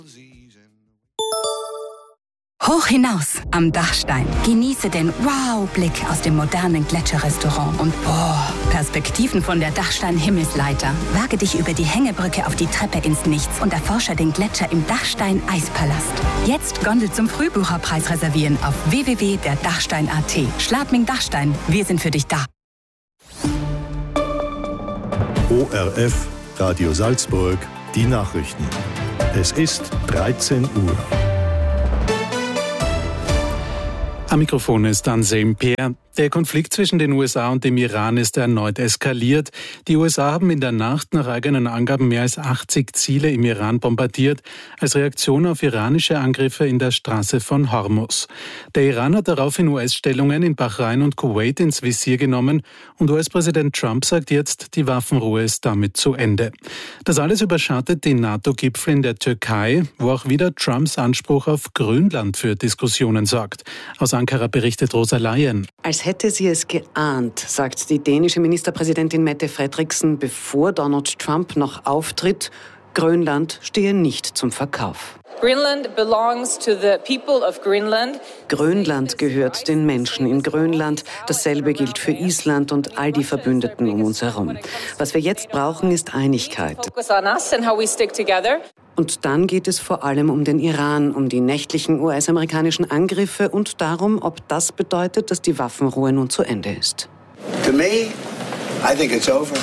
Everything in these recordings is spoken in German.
Hoch hinaus am Dachstein. Genieße den Wow-Blick aus dem modernen Gletscherrestaurant und Perspektiven von der Dachstein-Himmelsleiter. Wage dich über die Hängebrücke auf die Treppe ins Nichts und erforsche den Gletscher im Dachstein-Eispalast. Jetzt Gondel zum Frühbucherpreis reservieren auf www.derdachstein.at. Schladming Dachstein, wir sind für dich da. ORF, Radio Salzburg, die Nachrichten. Es ist 13 Uhr. Am Mikrofon ist Anselm Peer. Der Konflikt zwischen den USA und dem Iran ist erneut eskaliert. Die USA haben in der Nacht nach eigenen Angaben mehr als 80 Ziele im Iran bombardiert, als Reaktion auf iranische Angriffe in der Straße von Hormuz. Der Iran hat daraufhin US-Stellungen in Bahrain und Kuwait ins Visier genommen und US-Präsident Trump sagt jetzt, die Waffenruhe ist damit zu Ende. Das alles überschattet den NATO-Gipfel in der Türkei, wo auch wieder Trumps Anspruch auf Grönland für Diskussionen sorgt. Aus Ankara berichtet Rosa Laien. Als hätte sie es geahnt, sagt die dänische Ministerpräsidentin Mette Frederiksen, bevor Donald Trump noch auftritt, Grönland stehe nicht zum Verkauf. Greenland belongs to the people of Greenland. Grönland gehört den Menschen in Grönland. Dasselbe gilt für Island und all die Verbündeten um uns herum. Was wir jetzt brauchen, ist Einigkeit. Und dann geht es vor allem um den Iran, um die nächtlichen US-amerikanischen Angriffe und darum, ob das bedeutet, dass die Waffenruhe nun zu Ende ist. To me, I think it's over.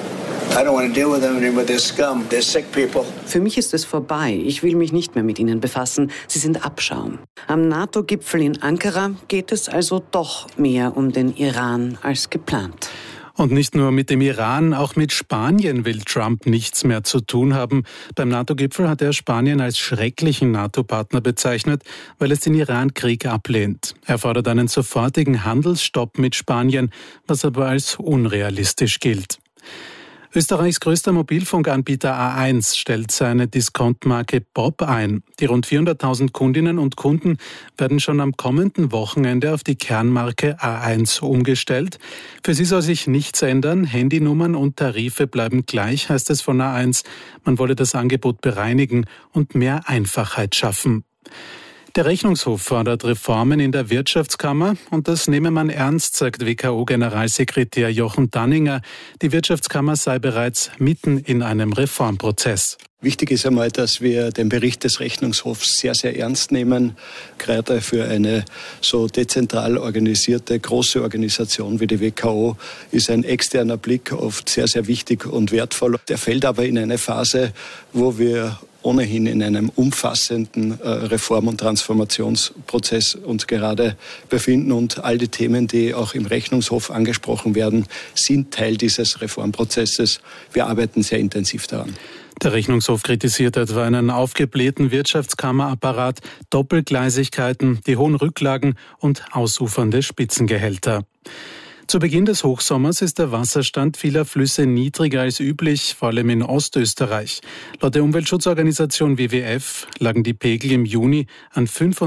I don't want to deal with them anymore. They're scum. They're sick people. Für mich ist es vorbei. Ich will mich nicht mehr mit ihnen befassen. Sie sind Abschaum. Am NATO-Gipfel in Ankara geht es also doch mehr um den Iran als geplant. Und nicht nur mit dem Iran, auch mit Spanien will Trump nichts mehr zu tun haben. Beim NATO-Gipfel hat er Spanien als schrecklichen NATO-Partner bezeichnet, weil es den Iran-Krieg ablehnt. Er fordert einen sofortigen Handelsstopp mit Spanien, was aber als unrealistisch gilt. Österreichs größter Mobilfunkanbieter A1 stellt seine Diskontmarke Bob ein. Die rund 400.000 Kundinnen und Kunden werden schon am kommenden Wochenende auf die Kernmarke A1 umgestellt. Für sie soll sich nichts ändern. Handynummern und Tarife bleiben gleich, heißt es von A1. Man wolle das Angebot bereinigen und mehr Einfachheit schaffen. Der Rechnungshof fordert Reformen in der Wirtschaftskammer und das nehme man ernst, sagt WKO-Generalsekretär Jochen Danninger. Die Wirtschaftskammer sei bereits mitten in einem Reformprozess. Wichtig ist einmal, dass wir den Bericht des Rechnungshofs sehr, sehr ernst nehmen. Gerade für eine so dezentral organisierte, große Organisation wie die WKO ist ein externer Blick oft sehr, sehr wichtig und wertvoll. Der fällt aber in eine Phase, wo wir ohnehin in einem umfassenden Reform- und Transformationsprozess uns gerade befinden. Und all die Themen, die auch im Rechnungshof angesprochen werden, sind Teil dieses Reformprozesses. Wir arbeiten sehr intensiv daran. Der Rechnungshof kritisiert etwa einen aufgeblähten Wirtschaftskammerapparat, Doppelgleisigkeiten, die hohen Rücklagen und ausufernde Spitzengehälter. Zu Beginn des Hochsommers ist der Wasserstand vieler Flüsse niedriger als üblich, vor allem in Ostösterreich. Laut der Umweltschutzorganisation WWF lagen die Pegel im Juni an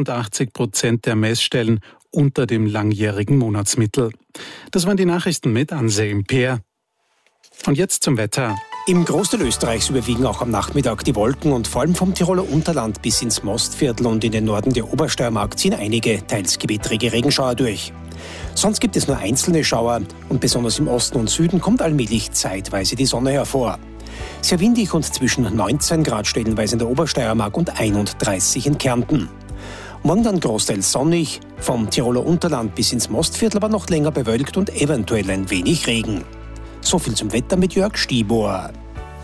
85% der Messstellen unter dem langjährigen Monatsmittel. Das waren die Nachrichten mit Anselm Peer. Und jetzt zum Wetter. Im Großteil Österreichs überwiegen auch am Nachmittag die Wolken und vor allem vom Tiroler Unterland bis ins Mostviertel und in den Norden der Obersteiermark ziehen einige, teils gewittrige Regenschauer durch. Sonst gibt es nur einzelne Schauer und besonders im Osten und Süden kommt allmählich zeitweise die Sonne hervor. Sehr windig und zwischen 19 Grad stellenweise in der Obersteiermark und 31 in Kärnten. Morgen dann großteils sonnig, vom Tiroler Unterland bis ins Mostviertel aber noch länger bewölkt und eventuell ein wenig Regen. So viel zum Wetter mit Jörg Stieber.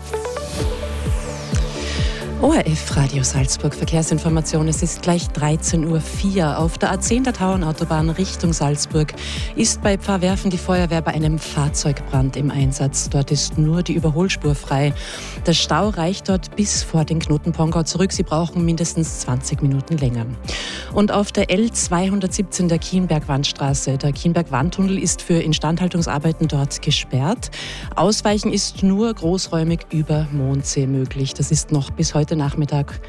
ORF Radio Salzburg Verkehrsinformation. Es ist gleich 13.04 Uhr. Auf der A10 der Tauernautobahn Richtung Salzburg ist bei Pfarrwerfen die Feuerwehr bei einem Fahrzeugbrand im Einsatz. Dort ist nur die Überholspur frei. Der Stau reicht dort bis vor den Knoten Pongau zurück. Sie brauchen mindestens 20 Minuten länger. Und auf der L217 der Kienberg-Wandstraße. Der Kienberg-Wandtunnel ist für Instandhaltungsarbeiten dort gesperrt. Ausweichen ist nur großräumig über Mondsee möglich. Das ist noch bis heute Nachmittag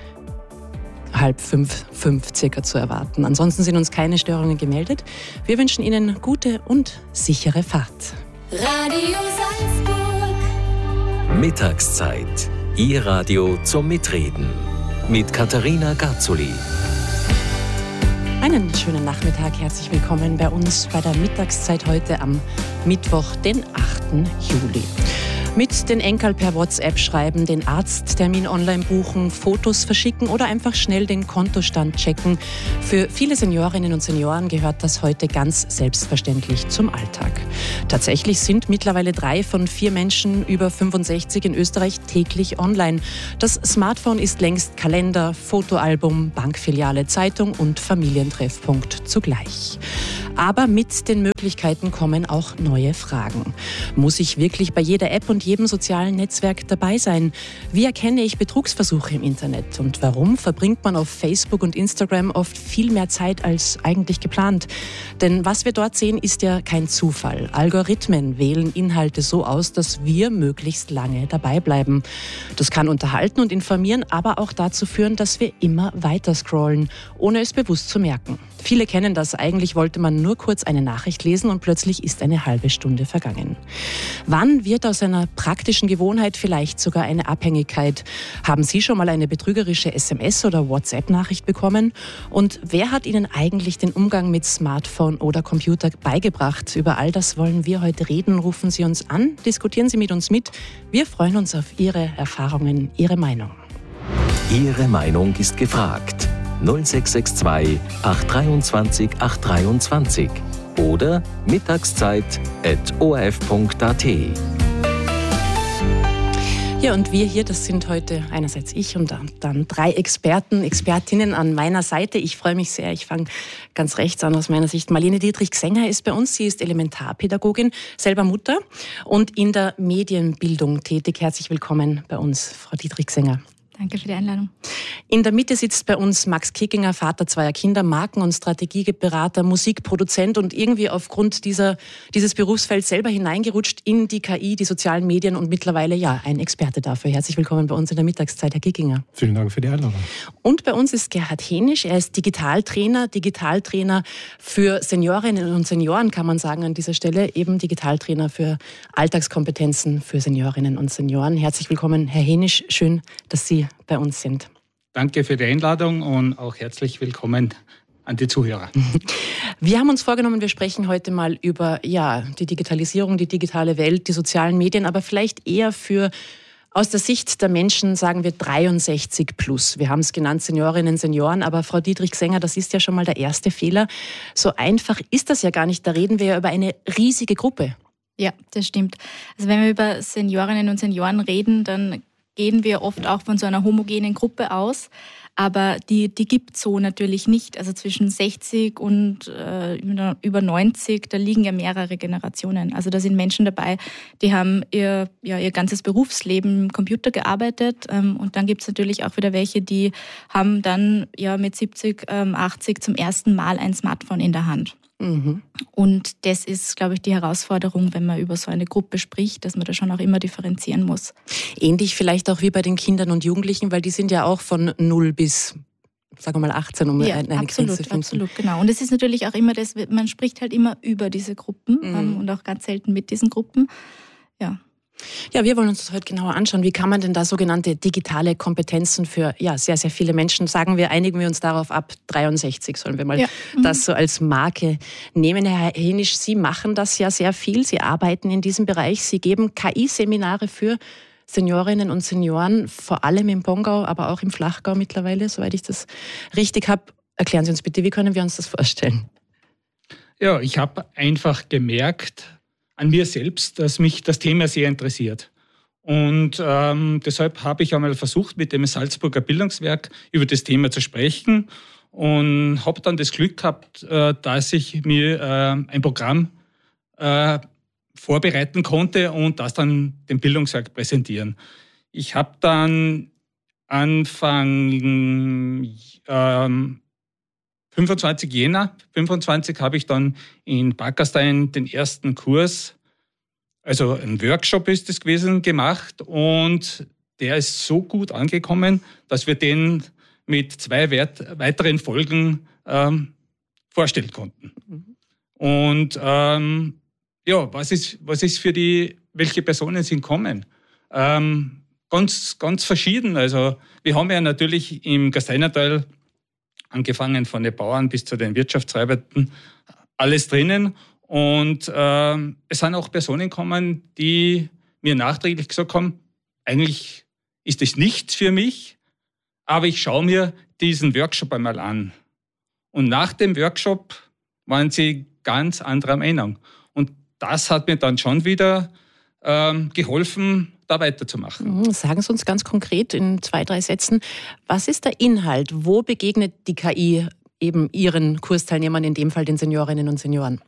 4:30 circa zu erwarten. Ansonsten sind uns keine Störungen gemeldet. Wir wünschen Ihnen gute und sichere Fahrt. Radio Salzburg. Mittagszeit. Ihr Radio zum Mitreden. mit Katharina Garzoli. Einen schönen Nachmittag, herzlich willkommen bei uns bei der Mittagszeit heute am Mittwoch, den 8. Juli. Mit den Enkel per WhatsApp schreiben, den Arzttermin online buchen, Fotos verschicken oder einfach schnell den Kontostand checken. Für viele Seniorinnen und Senioren gehört das heute ganz selbstverständlich zum Alltag. Tatsächlich sind mittlerweile 3 von 4 Menschen über 65 in Österreich täglich online. Das Smartphone ist längst Kalender, Fotoalbum, Bankfiliale, Zeitung und Familientreffpunkt zugleich. Aber mit den Möglichkeiten kommen auch neue Fragen. Muss ich wirklich bei jeder App und jedem sozialen Netzwerk dabei sein? Wie erkenne ich Betrugsversuche im Internet? Und warum verbringt man auf Facebook und Instagram oft viel mehr Zeit als eigentlich geplant? Denn was wir dort sehen, ist ja kein Zufall. Algorithmen wählen Inhalte so aus, dass wir möglichst lange dabei bleiben. Das kann unterhalten und informieren, aber auch dazu führen, dass wir immer weiter scrollen, ohne es bewusst zu merken. Viele kennen das. Eigentlich wollte man nur kurz eine Nachricht lesen und plötzlich ist eine halbe Stunde vergangen. Wann wird aus einer praktischen Gewohnheit vielleicht sogar eine Abhängigkeit? Haben Sie schon mal eine betrügerische SMS- oder WhatsApp-Nachricht bekommen? Und wer hat Ihnen eigentlich den Umgang mit Smartphone oder Computer beigebracht? Über all das wollen wir heute reden. Rufen Sie uns an, diskutieren Sie mit uns mit. Wir freuen uns auf Ihre Erfahrungen, Ihre Meinung. Ihre Meinung ist gefragt. 0662 823 823 oder mittagszeit@orf.at. Ja, und wir hier, das sind heute einerseits ich und dann 3 Expertinnen an meiner Seite. Ich freue mich sehr. Ich fange ganz rechts an aus meiner Sicht. Marlene Dietrich-Gsenger ist bei uns. Sie ist Elementarpädagogin, selber Mutter und in der Medienbildung tätig. Herzlich willkommen bei uns, Frau Dietrich-Gsenger. Danke für die Einladung. In der Mitte sitzt bei uns Max Kickinger, Vater 2 Kinder, Marken- und Strategieberater, Musikproduzent und irgendwie aufgrund dieses Berufsfelds selber hineingerutscht in die KI, die sozialen Medien und mittlerweile ein Experte dafür. Herzlich willkommen bei uns in der Mittagszeit, Herr Kickinger. Vielen Dank für die Einladung. Und bei uns ist Gerhard Henisch. Er ist Digitaltrainer für Seniorinnen und Senioren, kann man sagen an dieser Stelle, eben Digitaltrainer für Alltagskompetenzen für Seniorinnen und Senioren. Herzlich willkommen, Herr Henisch. Schön, dass Sie bei uns sind. Danke für die Einladung und auch herzlich willkommen an die Zuhörer. Wir haben uns vorgenommen, wir sprechen heute mal über die Digitalisierung, die digitale Welt, die sozialen Medien, aber vielleicht eher aus der Sicht der Menschen, sagen wir 63 plus. Wir haben es genannt, Seniorinnen, Senioren, aber Frau Dietrich-Gsenger, das ist ja schon mal der erste Fehler. So einfach ist das ja gar nicht, da reden wir ja über eine riesige Gruppe. Ja, das stimmt. Also wenn wir über Seniorinnen und Senioren reden, dann gehen wir oft auch von so einer homogenen Gruppe aus, aber die gibt es so natürlich nicht. Also zwischen 60 und über 90, da liegen ja mehrere Generationen. Also da sind Menschen dabei, die haben ihr ganzes Berufsleben im Computer gearbeitet und dann gibt es natürlich auch wieder welche, die haben dann mit 70, 80 zum ersten Mal ein Smartphone in der Hand. Mhm. Und das ist, glaube ich, die Herausforderung, wenn man über so eine Gruppe spricht, dass man da schon auch immer differenzieren muss. Ähnlich vielleicht auch wie bei den Kindern und Jugendlichen, weil die sind ja auch von 0 bis, sagen wir mal, 18, um eine Grenze zu finden. Absolut, genau. Und es ist natürlich auch immer das, man spricht halt immer über diese Gruppen und auch ganz selten mit diesen Gruppen. Ja, wir wollen uns das heute genauer anschauen. Wie kann man denn da sogenannte digitale Kompetenzen für sehr, sehr viele Menschen, einigen wir uns darauf ab, 63 sollen wir mal das so als Marke nehmen. Herr Henisch, Sie machen das ja sehr viel. Sie arbeiten in diesem Bereich. Sie geben KI-Seminare für Seniorinnen und Senioren, vor allem im Pongau, aber auch im Flachgau mittlerweile, soweit ich das richtig habe. Erklären Sie uns bitte, wie können wir uns das vorstellen? Ja, ich habe einfach gemerkt an mir selbst, dass mich das Thema sehr interessiert. Und deshalb habe ich einmal versucht, mit dem Salzburger Bildungswerk über das Thema zu sprechen und habe dann das Glück gehabt, dass ich mir ein Programm vorbereiten konnte und das dann dem Bildungswerk präsentieren. Ich habe dann Anfang 25 Jänner, 25 habe ich dann in Backerstein den ersten Kurs, also ein Workshop ist es gewesen, gemacht und der ist so gut angekommen, dass wir den mit 2 weiteren Folgen vorstellen konnten. Und was ist für welche Personen sind kommen? ganz, ganz verschieden. Also wir haben ja natürlich im Gasteinertal, angefangen von den Bauern bis zu den Wirtschaftsarbeitern, alles drinnen. Und es sind auch Personen gekommen, die mir nachträglich gesagt haben, eigentlich ist das nichts für mich, aber ich schaue mir diesen Workshop einmal an. Und nach dem Workshop waren sie ganz anderer Meinung. Und das hat mir dann schon wieder geholfen, da weiterzumachen. Sagen Sie uns ganz konkret in 2-3 Sätzen, was ist der Inhalt? Wo begegnet die KI eben Ihren Kursteilnehmern, in dem Fall den Seniorinnen und Senioren?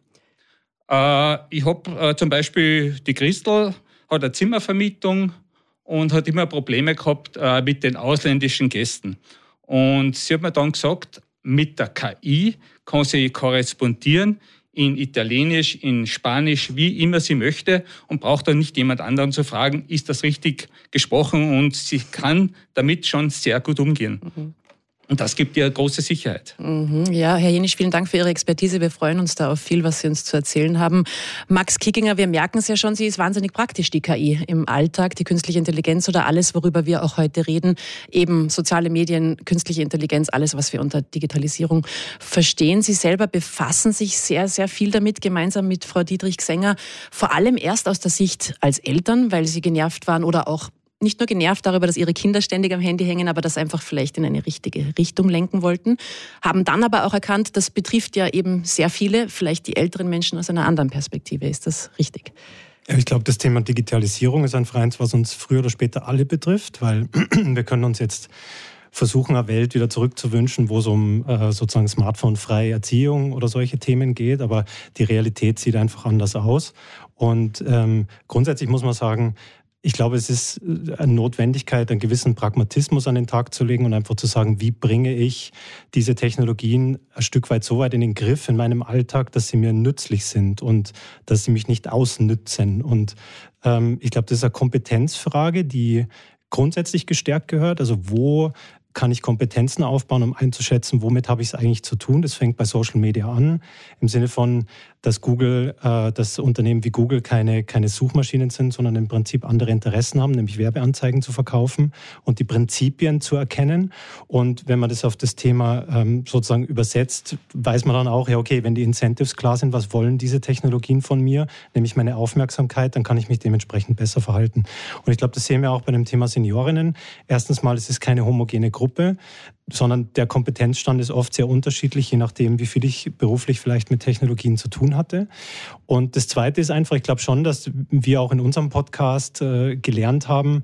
Ich habe zum Beispiel die Christel, hat eine Zimmervermietung und hat immer Probleme gehabt mit den ausländischen Gästen. Und sie hat mir dann gesagt, mit der KI kann sie korrespondieren in Italienisch, in Spanisch, wie immer sie möchte und braucht dann nicht jemand anderen zu fragen, ist das richtig gesprochen, und sie kann damit schon sehr gut umgehen. Und das gibt ihr große Sicherheit. Ja, Herr Jenisch, vielen Dank für Ihre Expertise. Wir freuen uns da auf viel, was Sie uns zu erzählen haben. Max Kickinger, wir merken es ja schon, sie ist wahnsinnig praktisch, die KI im Alltag, die künstliche Intelligenz oder alles, worüber wir auch heute reden. Eben soziale Medien, künstliche Intelligenz, alles, was wir unter Digitalisierung verstehen. Sie selber befassen sich sehr, sehr viel damit, gemeinsam mit Frau Dietrich-Gsänger. Vor allem erst aus der Sicht als Eltern, weil Sie genervt waren oder auch nicht nur genervt darüber, dass ihre Kinder ständig am Handy hängen, aber das einfach vielleicht in eine richtige Richtung lenken wollten. Haben dann aber auch erkannt, das betrifft ja eben sehr viele, vielleicht die älteren Menschen aus einer anderen Perspektive. Ist das richtig? Ja, ich glaube, das Thema Digitalisierung ist einfach eins, was uns früher oder später alle betrifft, weil wir können uns jetzt versuchen, eine Welt wieder zurückzuwünschen, wo es um sozusagen smartphone-freie Erziehung oder solche Themen geht, aber die Realität sieht einfach anders aus. Und grundsätzlich muss man sagen, ich glaube, es ist eine Notwendigkeit, einen gewissen Pragmatismus an den Tag zu legen und einfach zu sagen, wie bringe ich diese Technologien ein Stück weit so weit in den Griff in meinem Alltag, dass sie mir nützlich sind und dass sie mich nicht ausnützen. Und ich glaube, das ist eine Kompetenzfrage, die grundsätzlich gestärkt gehört. Also wo kann ich Kompetenzen aufbauen, um einzuschätzen, womit habe ich es eigentlich zu tun. Das fängt bei Social Media an, im Sinne von, dass Google, dass Unternehmen wie Google keine Suchmaschinen sind, sondern im Prinzip andere Interessen haben, nämlich Werbeanzeigen zu verkaufen und die Prinzipien zu erkennen. Und wenn man das auf das Thema sozusagen übersetzt, weiß man dann auch, ja okay, wenn die Incentives klar sind, was wollen diese Technologien von mir, nämlich meine Aufmerksamkeit, dann kann ich mich dementsprechend besser verhalten. Und ich glaube, das sehen wir auch bei dem Thema Seniorinnen. Erstens mal, es ist keine homogene Gruppe, sondern der Kompetenzstand ist oft sehr unterschiedlich, je nachdem, wie viel ich beruflich vielleicht mit Technologien zu tun hatte. Und das Zweite ist einfach, ich glaube schon, dass wir auch in unserem Podcast gelernt haben,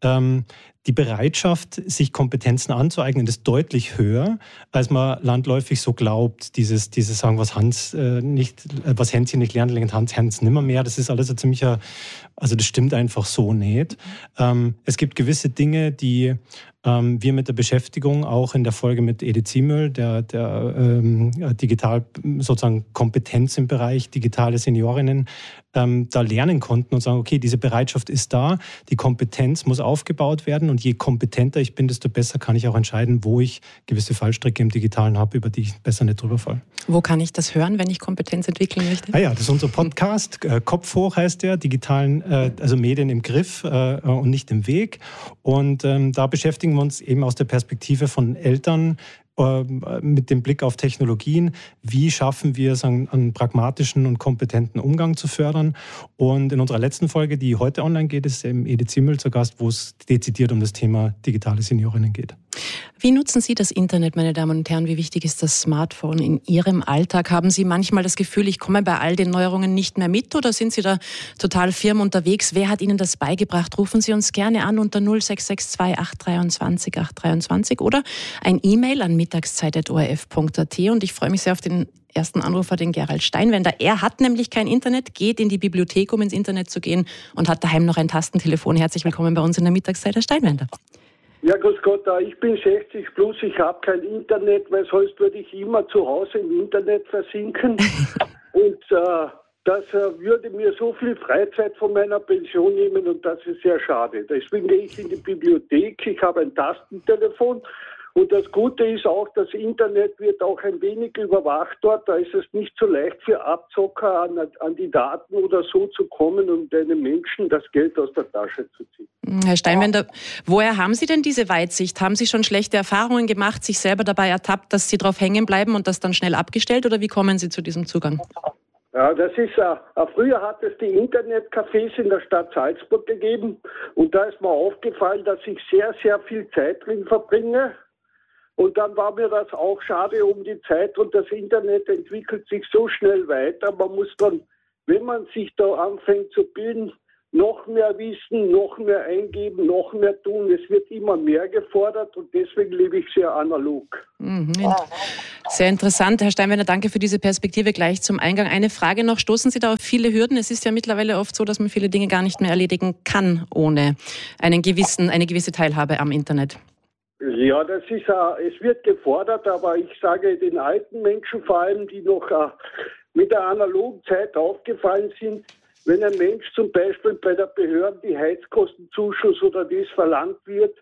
die Bereitschaft, sich Kompetenzen anzueignen, ist deutlich höher, als man landläufig so glaubt. Dieses sagen, was Hänschen nicht lernt, lernt Hans nimmer mehr. Das ist alles ein ziemlicher, also das stimmt einfach so nicht. Es gibt gewisse Dinge, die wir mit der Beschäftigung auch in der Folge mit Edith Siemel, der digital sozusagen Kompetenz im Bereich digitale Seniorinnen, da lernen konnten und sagen, okay, diese Bereitschaft ist da, die Kompetenz muss aufgebaut werden und je kompetenter ich bin, desto besser kann ich auch entscheiden, wo ich gewisse Fallstricke im Digitalen habe, über die ich besser nicht drüber falle. Wo kann ich das hören, wenn ich Kompetenz entwickeln möchte? Ja, das ist unser Podcast, Kopf hoch heißt der, digitalen, also Medien im Griff und nicht im Weg. Und da beschäftigen wir uns eben aus der Perspektive von Eltern, mit dem Blick auf Technologien, wie schaffen wir es, einen pragmatischen und kompetenten Umgang zu fördern. Und in unserer letzten Folge, die heute online geht, ist eben Edith Siemel zu Gast, wo es dezidiert um das Thema digitale Seniorinnen geht. Wie nutzen Sie das Internet, meine Damen und Herren? Wie wichtig ist das Smartphone in Ihrem Alltag? Haben Sie manchmal das Gefühl, ich komme bei all den Neuerungen nicht mehr mit, oder sind Sie da total firm unterwegs? Wer hat Ihnen das beigebracht? Rufen Sie uns gerne an unter 0662 823 823 oder ein E-Mail an mittagszeit@orf.at. Und ich freue mich sehr auf den ersten Anrufer, den Gerald Steinwender. Er hat nämlich kein Internet, geht in die Bibliothek, um ins Internet zu gehen, und hat daheim noch ein Tastentelefon. Herzlich willkommen bei uns in der Mittagszeit, Herr Steinwender. Ja, grüß Gott, ich bin 60 plus, ich habe kein Internet, weil sonst würde ich immer zu Hause im Internet versinken. Und das würde mir so viel Freizeit von meiner Pension nehmen, und das ist sehr schade. Deswegen gehe ich in die Bibliothek, ich habe ein Tastentelefon Und das Gute ist auch, das Internet wird auch ein wenig überwacht dort. Da ist es nicht so leicht für Abzocker an die Daten oder so zu kommen und einem Menschen das Geld aus der Tasche zu ziehen. Herr Steinwender, woher haben Sie denn diese Weitsicht? Haben Sie schon schlechte Erfahrungen gemacht, sich selber dabei ertappt, dass Sie drauf hängen bleiben und das dann schnell abgestellt? Oder wie kommen Sie zu diesem Zugang? Ja, das ist, früher hat es die Internetcafés in der Stadt Salzburg gegeben und da ist mir aufgefallen, dass ich sehr, sehr viel Zeit drin verbringe. Und dann war mir das auch schade um die Zeit und das Internet entwickelt sich so schnell weiter. Man muss dann, wenn man sich da anfängt zu bilden, noch mehr wissen, noch mehr eingeben, noch mehr tun. Es wird immer mehr gefordert und deswegen lebe ich sehr analog. Sehr interessant. Herr Steinwender, danke für diese Perspektive gleich zum Eingang. Eine Frage noch, stoßen Sie da auf viele Hürden? Es ist ja mittlerweile oft so, dass man viele Dinge gar nicht mehr erledigen kann ohne eine gewisse Teilhabe am Internet. Ja, das ist, es wird gefordert, aber ich sage den alten Menschen vor allem, die noch mit der analogen Zeit aufgefallen sind, wenn ein Mensch zum Beispiel bei der Behörde die Heizkostenzuschuss oder das verlangt wird,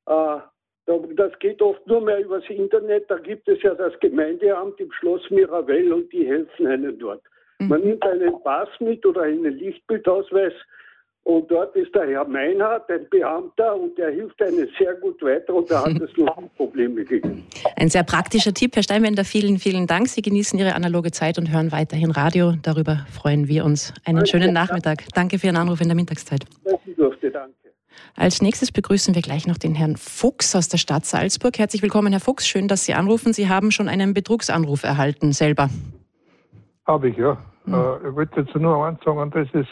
das geht oft nur mehr übers Internet, da gibt es ja das Gemeindeamt im Schloss Mirabell und die helfen einem dort. Man nimmt einen Pass mit oder einen Lichtbildausweis und dort ist der Herr Meinhardt, ein Beamter, und der hilft einem sehr gut weiter und da hat es noch nie Probleme gegeben. Ein sehr praktischer Tipp, Herr Steinwender, vielen, vielen Dank. Sie genießen Ihre analoge Zeit und hören weiterhin Radio. Darüber freuen wir uns. Einen schönen Nachmittag. Danke für Ihren Anruf in der Mittagszeit. Danke. Als nächstes begrüßen wir gleich noch den Herrn Fuchs aus der Stadt Salzburg. Herzlich willkommen, Herr Fuchs. Schön, dass Sie anrufen. Sie haben schon einen Betrugsanruf erhalten, selber. Habe ich, ja. Ich wollte jetzt nur eins sagen, das ist,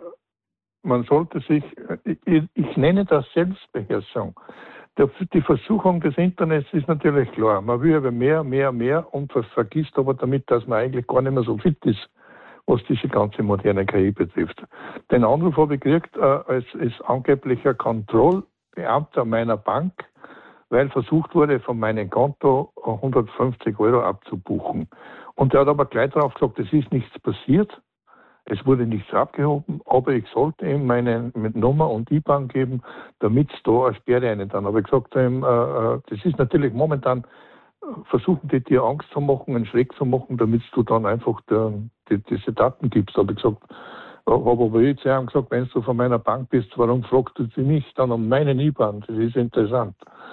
man sollte sich, ich nenne das Selbstbeherrschung. Die Versuchung des Internets ist natürlich klar. Man will aber mehr und vergisst aber damit, dass man eigentlich gar nicht mehr so fit ist, was diese ganze moderne KI betrifft. Den Anruf habe ich gekriegt als angeblicher Kontrollbeamter meiner Bank, weil versucht wurde, von meinem Konto 150 € abzubuchen. Und der hat aber gleich darauf gesagt, es ist nichts passiert, es wurde nichts abgehoben, aber ich sollte ihm meine Nummer und IBAN geben, damit es da eine Sperre rein dann. Aber ich gesagt ihm, das ist natürlich momentan, versuchen die dir Angst zu machen, einen Schreck zu machen, damit du dann einfach diese Daten gibst. Habe ich gesagt, aber ich zu ihm gesagt, wenn du von meiner Bank bist, warum fragst du mich dann um meinen IBAN? Das ist interessant.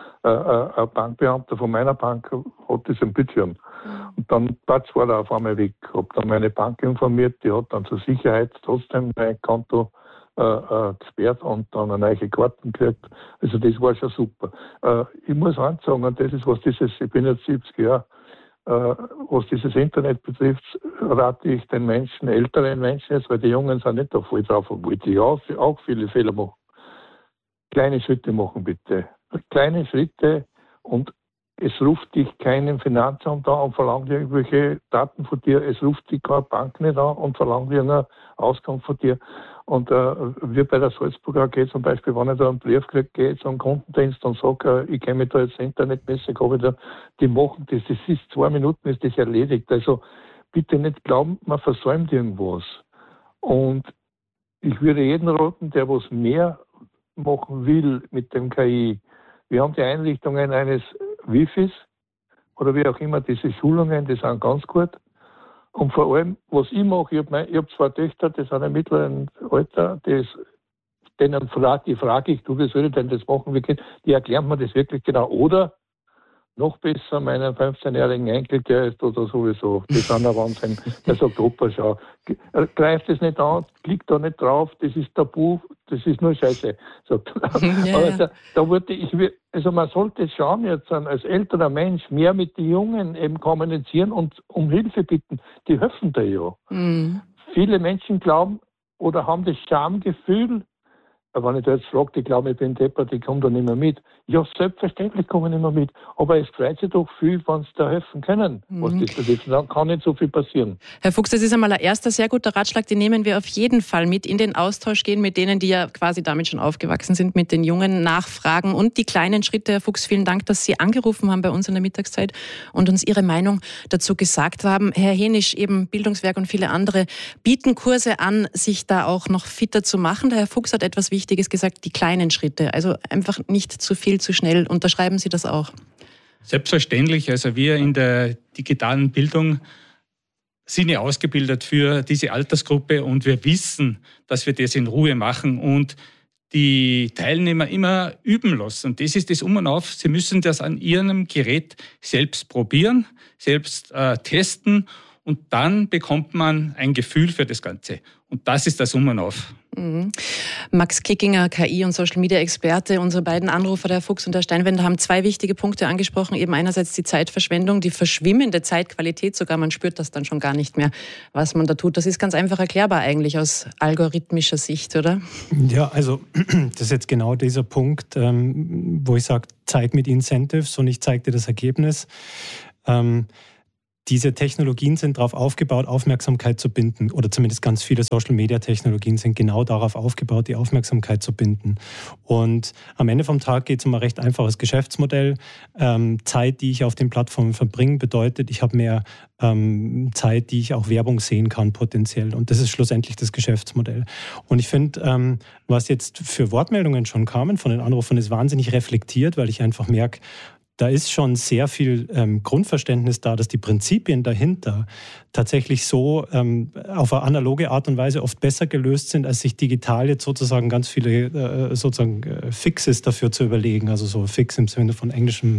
Ein Bankbeamter von meiner Bank hat das am Bildschirm. Und dann war er auf einmal weg. Habe dann meine Bank informiert, die hat dann zur Sicherheit trotzdem mein Konto gesperrt und dann eine neue Karten gekriegt. Also das war schon super. Ich muss eins sagen, und das ist, ich bin jetzt 70 Jahre, was dieses Internet betrifft, rate ich den Menschen, älteren Menschen jetzt, weil die Jungen sind nicht da voll drauf, obwohl die auch viele Fehler machen. Kleine Schritte machen, bitte. Kleine Schritte, und es ruft dich kein Finanzamt an und verlangt irgendwelche Daten von dir. Es ruft dich keine Bank nicht an und verlangt irgendeine Auskunft von dir. Und wir bei der Salzburger AG zum Beispiel, wenn ich da einen Brief kriege, gehe ich zum Kundendienst und sage, ich kenne mich da jetzt internetmäßig, die machen das. Das ist 2 Minuten, ist das erledigt. Also bitte nicht glauben, man versäumt irgendwas. Und ich würde jeden raten, der was mehr machen will mit dem KI. Wir haben die Einrichtungen eines Wifis oder wie auch immer, diese Schulungen, die sind ganz gut. Und vor allem, was ich mache, ich habe 2 Töchter, die sind im mittleren Alter, denen frage ich, wie soll ich denn das machen? Die erklären mir das wirklich genau. Oder noch besser, meinen 15-jährigen Enkel, der ist oder sowieso, die sind ein Wahnsinn. Der sagt, Opa, schau, greift das nicht an, klickt da nicht drauf, das ist tabu, das ist nur Scheiße. Sagt. Ja. Also, also man sollte schauen jetzt als älterer Mensch mehr mit den Jungen eben kommunizieren und um Hilfe bitten. Die helfen da ja. Mhm. Viele Menschen glauben oder haben das Schamgefühl, wenn ich da jetzt frage, die glauben, ich bin deppert, die kommen da nicht mehr mit. Ja, selbstverständlich kommen nicht mehr mit. Aber es freut sich doch viel, wenn sie da helfen können, was das betrifft. Dann kann nicht so viel passieren. Herr Fuchs, das ist einmal ein erster sehr guter Ratschlag, den nehmen wir auf jeden Fall mit, in den Austausch gehen mit denen, die ja quasi damit schon aufgewachsen sind, mit den Jungen nachfragen und die kleinen Schritte. Herr Fuchs, vielen Dank, dass Sie angerufen haben bei uns in der Mittagszeit und uns Ihre Meinung dazu gesagt haben. Herr Henisch, eben Bildungswerk und viele andere bieten Kurse an, sich da auch noch fitter zu machen. Der Herr Fuchs hat etwas Wichtiges gesagt, die kleinen Schritte. Also einfach nicht zu viel, zu schnell. Unterschreiben Sie das auch? Selbstverständlich. Also wir in der digitalen Bildung sind ja ausgebildet für diese Altersgruppe und wir wissen, dass wir das in Ruhe machen und die Teilnehmer immer üben lassen. Und das ist das Um und Auf. Sie müssen das an ihrem Gerät selbst probieren, selbst testen und dann bekommt man ein Gefühl für das Ganze. Und das ist das Um und Auf. Mhm. Max Kickinger, KI- und Social-Media-Experte, unsere beiden Anrufer, der Fuchs und der Steinwender, haben 2 wichtige Punkte angesprochen. Eben einerseits die Zeitverschwendung, die verschwimmende Zeitqualität sogar. Man spürt das dann schon gar nicht mehr, was man da tut. Das ist ganz einfach erklärbar eigentlich aus algorithmischer Sicht, oder? Ja, also das ist jetzt genau dieser Punkt, wo ich sage, zeig mit Incentives und ich zeige dir das Ergebnis. Diese Technologien sind darauf aufgebaut, Aufmerksamkeit zu binden. Oder zumindest ganz viele Social-Media-Technologien sind genau darauf aufgebaut, die Aufmerksamkeit zu binden. Und am Ende vom Tag geht es um ein recht einfaches Geschäftsmodell. Zeit, die ich auf den Plattformen verbringe, bedeutet, ich habe mehr Zeit, die ich auch Werbung sehen kann potenziell. Und das ist schlussendlich das Geschäftsmodell. Und ich finde, was jetzt für Wortmeldungen schon kamen von den Anrufern, ist wahnsinnig reflektiert, weil ich einfach merke, da ist schon sehr viel Grundverständnis da, dass die Prinzipien dahinter tatsächlich so auf eine analoge Art und Weise oft besser gelöst sind, als sich digital jetzt sozusagen ganz viele Fixes dafür zu überlegen. Also so Fix im Sinne von englischem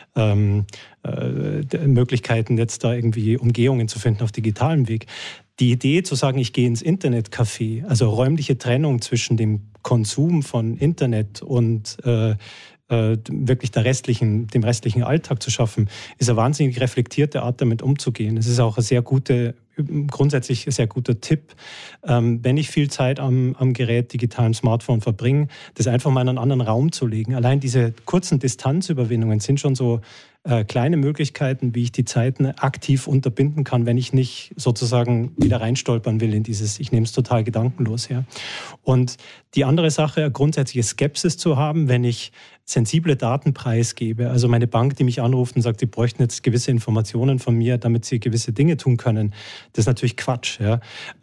Möglichkeiten, jetzt da irgendwie Umgehungen zu finden auf digitalem Weg. Die Idee zu sagen, ich gehe ins Internetcafé, also räumliche Trennung zwischen dem Konsum von Internet und wirklich dem restlichen Alltag zu schaffen, ist eine wahnsinnig reflektierte Art, damit umzugehen. Es ist auch grundsätzlich ein sehr guter Tipp, wenn ich viel Zeit am Gerät, digitalen Smartphone verbringe, das einfach mal in einen anderen Raum zu legen. Allein diese kurzen Distanzüberwindungen sind schon so kleine Möglichkeiten, wie ich die Zeiten aktiv unterbinden kann, wenn ich nicht sozusagen wieder reinstolpern will in dieses, ich nehme es total gedankenlos her. Und die andere Sache, eine grundsätzliche Skepsis zu haben, wenn ich sensible Daten preisgebe, also meine Bank, die mich anruft und sagt, sie bräuchten jetzt gewisse Informationen von mir, damit sie gewisse Dinge tun können, das ist natürlich Quatsch. Ja.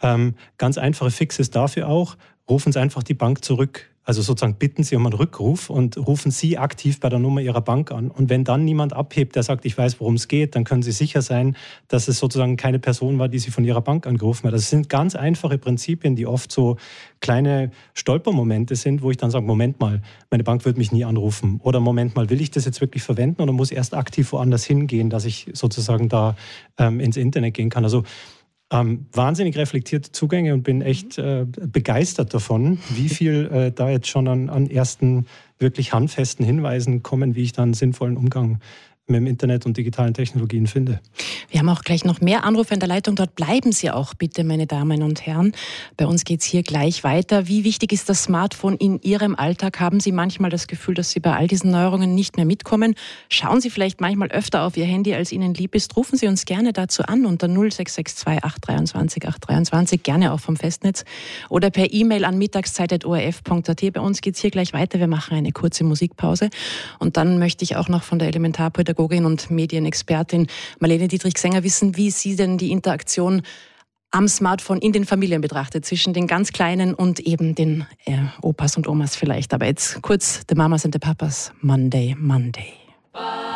Ganz einfache Fixes dafür auch, rufen Sie einfach die Bank zurück. Also sozusagen bitten Sie um einen Rückruf und rufen Sie aktiv bei der Nummer Ihrer Bank an. Und wenn dann niemand abhebt, der sagt, ich weiß, worum es geht, dann können Sie sicher sein, dass es sozusagen keine Person war, die Sie von Ihrer Bank angerufen hat. Das sind ganz einfache Prinzipien, die oft so kleine Stolpermomente sind, wo ich dann sage, Moment mal, meine Bank wird mich nie anrufen. Oder Moment mal, will ich das jetzt wirklich verwenden oder muss erst aktiv woanders hingehen, dass ich sozusagen da ins Internet gehen kann. Also wahnsinnig reflektierte Zugänge und bin echt begeistert davon, wie viel da jetzt schon an ersten wirklich handfesten Hinweisen kommen, wie ich dann einen sinnvollen Umgang mit dem Internet und digitalen Technologien finde. Wir haben auch gleich noch mehr Anrufe in der Leitung. Dort bleiben Sie auch bitte, meine Damen und Herren. Bei uns geht es hier gleich weiter. Wie wichtig ist das Smartphone in Ihrem Alltag? Haben Sie manchmal das Gefühl, dass Sie bei all diesen Neuerungen nicht mehr mitkommen? Schauen Sie vielleicht manchmal öfter auf Ihr Handy, als Ihnen lieb ist? Rufen Sie uns gerne dazu an unter 0662 823 823, gerne auch vom Festnetz oder per E-Mail an mittagszeit@orf.at. Bei uns geht es hier gleich weiter. Wir machen eine kurze Musikpause und dann möchte ich auch noch von der Elementarpädagogin und Medienexpertin Marlene Dietrich-Sänger wissen, wie sie denn die Interaktion am Smartphone in den Familien betrachtet, zwischen den ganz Kleinen und eben den Opas und Omas vielleicht. Aber jetzt kurz The Mamas and the Papas, Monday, Monday.